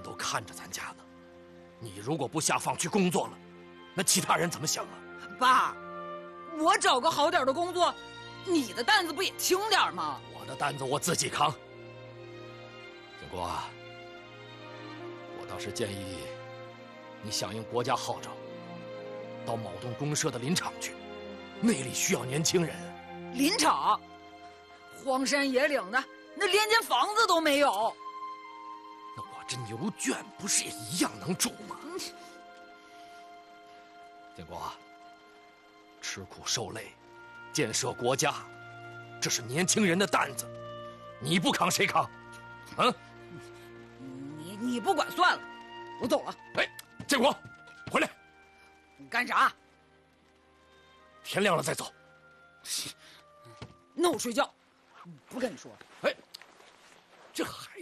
都看着咱家呢。你如果不下放去工作了，那其他人怎么想啊？ 爸，我找个好点的工作，你的担子不也轻点吗？ 我的担子我自己扛。景国啊，我倒是建议你响应国家号召，到某洞公社的林场去，那里需要年轻人。 林场，荒山野岭的，那连间房子都没有。 那我这牛圈不是也一样能住吗？建国，吃苦受累，建设国家，这是年轻人的担子，你不扛谁扛？啊？ 你不管算了，我走了。 哎，建国，回来！ 你干啥？ 天亮了再走。 那我睡觉，不跟你说了。 哎，这孩